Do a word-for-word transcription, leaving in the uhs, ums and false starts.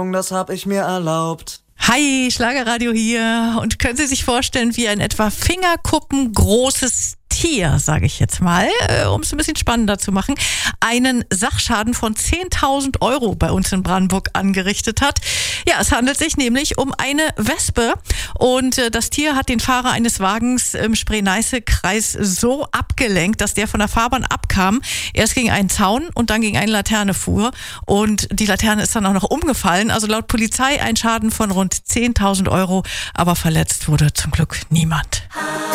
Das hab ich mir erlaubt. Hi, Schlagerradio hier. Und können Sie sich vorstellen, wie ein etwa fingerkuppengroßes Tier, sage ich jetzt mal, äh, um es ein bisschen spannender zu machen, einen Sachschaden von zehntausend Euro bei uns in Brandenburg angerichtet hat. Ja, es handelt sich nämlich um eine Wespe und äh, das Tier hat den Fahrer eines Wagens im Spree-Neiße-Kreis so abgelenkt, dass der von der Fahrbahn abkam, erst gegen einen Zaun und dann gegen eine Laterne fuhr und die Laterne ist dann auch noch umgefallen. Also laut Polizei ein Schaden von rund zehntausend Euro, aber verletzt wurde zum Glück niemand.